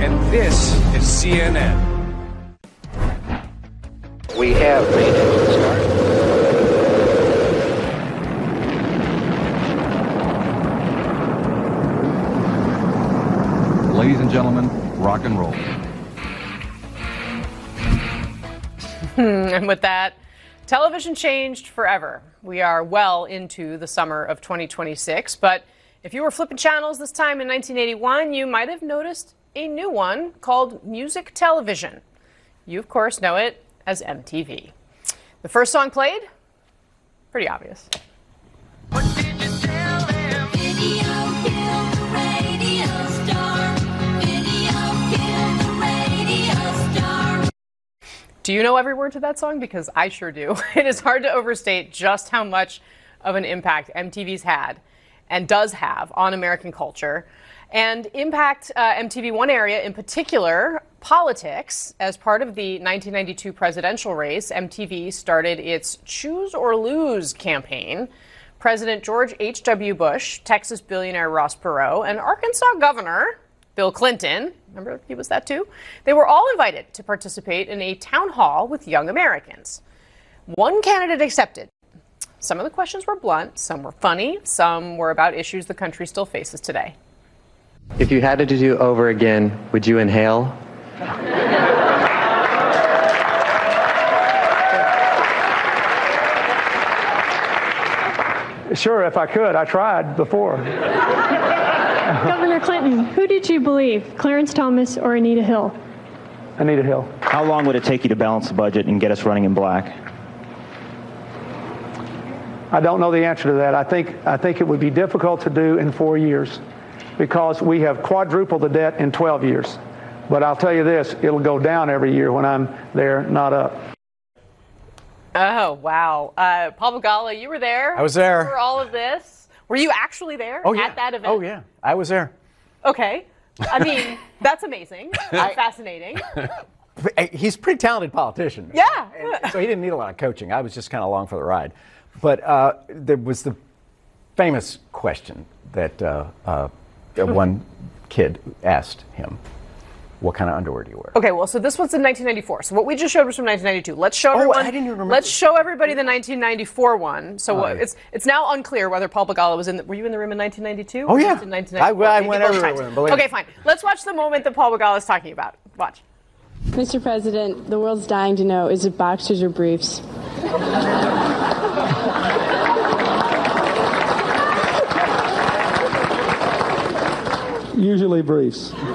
and this is CNN. We have made engine start. Ladies and gentlemen, rock and roll. And with that, television changed forever. We are well into the summer of 2026, but if you were flipping channels this time in 1981, you might have noticed a new one called music television. You, of course, know it as MTV. The first song played? Pretty obvious. What did you tell them? Video killed the radio star. Video killed the radio star. Do you know every word to that song? Because I sure do. It is hard to overstate just how much of an impact MTV's had and does have on American culture, and impact MTV one area in particular, politics. As part of the 1992 presidential race, MTV started its Choose or Lose campaign. President George H.W. Bush, Texas billionaire Ross Perot, and Arkansas Governor Bill Clinton, remember he was that too? They were all invited to participate in a town hall with young Americans. One candidate accepted. Some of the questions were blunt, some were funny, some were about issues the country still faces today. If you had to do over again, would you inhale? Sure, if I could. I tried before. Governor Clinton, who did you believe, Clarence Thomas or Anita Hill? Anita Hill. How long would it take you to balance the budget and get us running in black? I don't know the answer to that. I think it would be difficult to do in 4 years because we have quadrupled the debt in 12 years. But I'll tell you this, it'll go down every year when I'm there, not up. Oh, wow. Paul Begala, you were there. I was there. For all of this. Were you actually there at that event? Oh, yeah. I was there. Okay. I mean, that's amazing. Fascinating. He's a pretty talented politician. Yeah. And so he didn't need a lot of coaching. I was just kind of along for the ride. But there was the famous question that one kid asked him, what kind of underwear do you wear? Okay, well, so this was in 1994. So what we just showed was from 1992. Let's show everyone. I didn't even remember. Let's show everybody the 1994 one. So it's now unclear whether Paul Begala was in. Were you in the room in 1992? Oh, yeah. In 1994? I went everywhere. Okay, fine. Let's watch the moment that Paul Begala is talking about. Watch. Mr. President, the world's dying to know, is it boxers or briefs? Usually briefs.